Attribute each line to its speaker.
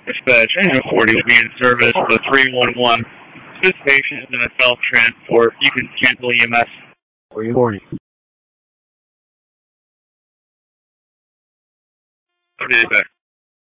Speaker 1: Dispatch, Engine 40 will be in service with 311. This patient is in a self-transport. You can cancel EMS.
Speaker 2: 340.
Speaker 1: I'll be back.